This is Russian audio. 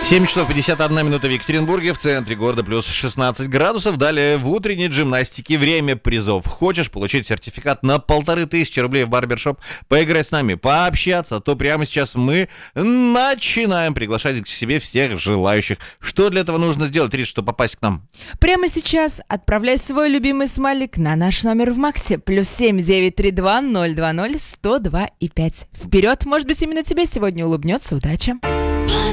7 часов 51 минута в Екатеринбурге, в центре города плюс 16 градусов. Далее в утренней гимнастике время призов. Хочешь получить сертификат на 1500 рублей в барбершоп, поиграть с нами, пообщаться, то прямо сейчас мы начинаем приглашать к себе всех желающих. Что для этого нужно сделать, Рит, чтобы попасть к нам? Прямо сейчас отправляй свой любимый смайлик на наш номер в Максе. +7 932 020 102 и 5. Вперед, может быть, именно тебе сегодня улыбнется удача.